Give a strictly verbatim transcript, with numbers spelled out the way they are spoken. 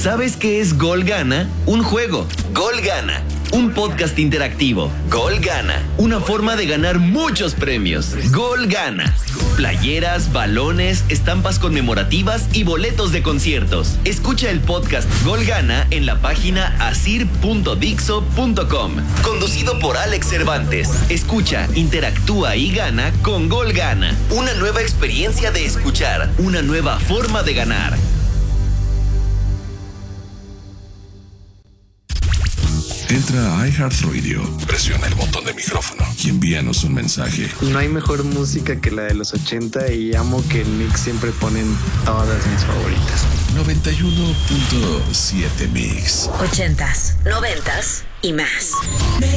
¿Sabes qué es Gol Gana? Un juego. Gol Gana. Un podcast interactivo. Gol Gana. Una forma de ganar muchos premios. Gol Gana. Playeras, balones, estampas conmemorativas y boletos de conciertos. Escucha el podcast Gol Gana en la página asir punto dixo punto com. Conducido por Alex Cervantes. Escucha, interactúa y gana con Gol Gana. Una nueva experiencia de escuchar. Una nueva forma de ganar. Entra a iHeartRadio, presiona el botón de micrófono y envíanos un mensaje. No hay mejor música que la de los ochenta y amo que en Mix siempre ponen todas mis favoritas. noventa y uno punto siete Mix. Ochentas, noventas y más.